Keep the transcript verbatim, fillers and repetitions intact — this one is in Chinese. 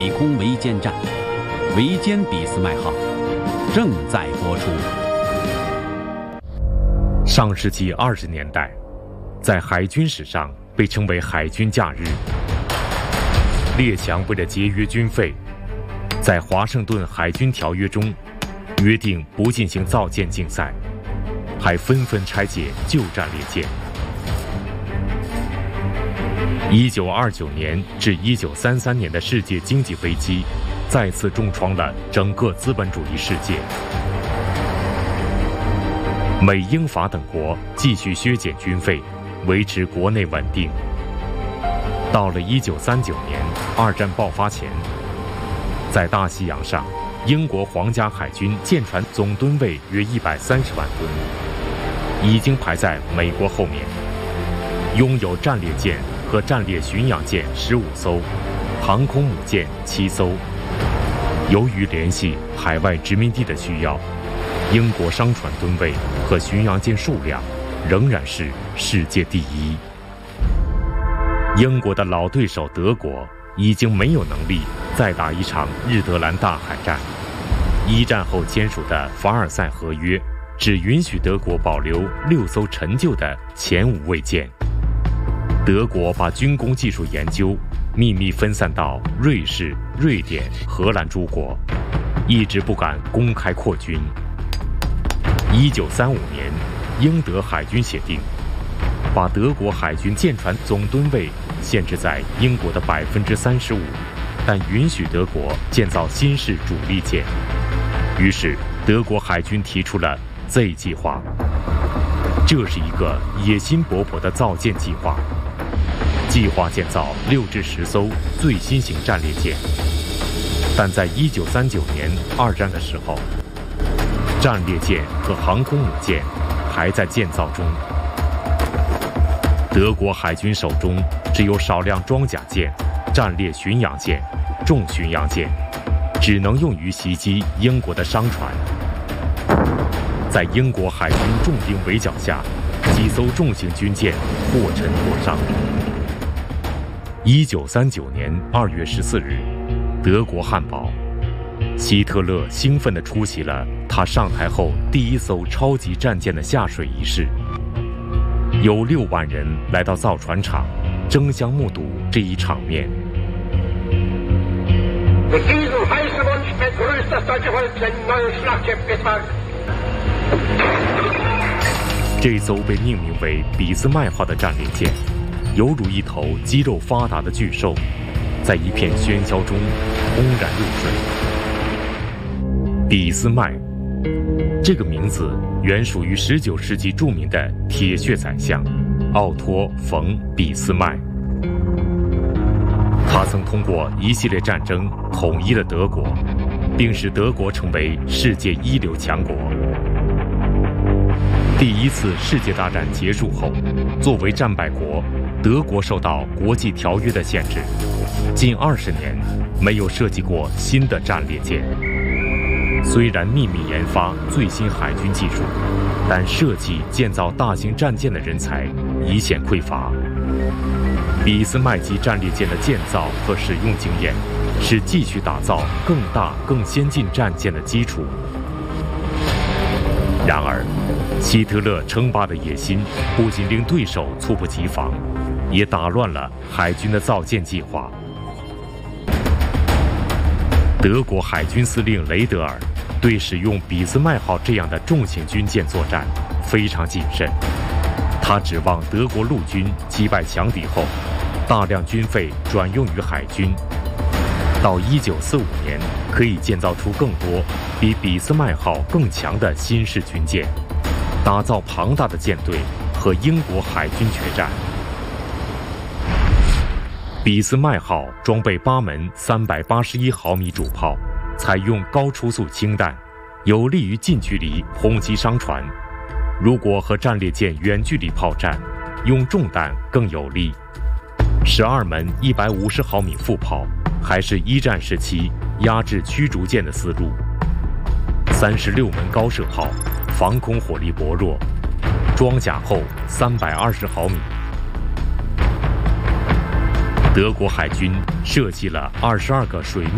美空围歼战，围歼俾斯麦号，正在播出。 上世纪二十年代，在海军史上被称为海军假日。列强为了节约军费，在华盛顿海军条约中约定不进行造舰竞赛，还纷纷拆解旧战列舰。一九二九年至一九三三年的世界经济危机，再次重创了整个资本主义世界。美、英、法等国继续削减军费，维持国内稳定。到了一九三九年，二战爆发前，在大西洋上，英国皇家海军舰船总吨位约一百三十万吨，已经排在美国后面，拥有战列舰和战列巡洋舰十五艘，航空母舰七艘。由于联系海外殖民地的需要，英国商船吨位和巡洋舰数量仍然是世界第一。英国的老对手德国已经没有能力再打一场日德兰大海战。一战后签署的凡尔赛合约只允许德国保留六艘陈旧的前无畏舰。德国把军工技术研究秘密分散到瑞士、瑞典、荷兰诸国，一直不敢公开扩军。一九三五年，英德海军协定把德国海军舰船总吨位限制在英国的百分之三十五，但允许德国建造新式主力舰。于是，德国海军提出了 Z 计划，这是一个野心勃勃的造舰计划，计划建造六至十艘最新型战列舰。但在一九三九年二战的时候，战列舰和航空母舰还在建造中。德国海军手中只有少量装甲舰、战列巡洋舰、重巡洋舰，只能用于袭击英国的商船。在英国海军重兵围剿下，几艘重型军舰或沉或伤。一九三九年二月十四日，德国汉堡，希特勒兴奋地出席了他上台后第一艘超级战舰的下水仪式。有六万人来到造船厂，争相目睹这一场面。这艘被命名为俾斯麦号的战列舰，犹如一头肌肉发达的巨兽，在一片喧嚣中轰然入水。俾斯麦这个名字原属于十九世纪著名的铁血宰相奥托·冯·俾斯麦。他曾通过一系列战争统一了德国，并使德国成为世界一流强国。第一次世界大战结束后，作为战败国，德国受到国际条约的限制，近二十年没有设计过新的战列舰。虽然秘密研发最新海军技术，但设计建造大型战舰的人才一线匮乏。俾斯麦级战列舰的建造和使用经验，是继续打造更大、更先进战舰的基础。然而，希特勒称霸的野心不仅令对手猝不及防，也打乱了海军的造舰计划。德国海军司令雷德尔对使用俾斯麦号这样的重型军舰作战非常谨慎，他指望德国陆军击败强敌后，大量军费转用于海军，到一九四五年可以建造出更多比俾斯麦号更强的新式军舰，打造庞大的舰队和英国海军决战。俾斯麦号装备八门三百八十一毫米主炮，采用高初速氢弹，有利于近距离轰击商船。如果和战列舰远距离炮战，用重弹更有利。十二门一百五十毫米副炮还是一战时期压制驱逐舰的思路。三十六门高射炮，防空火力薄弱，装甲厚三百二十毫米。德国海军设计了二十二个水面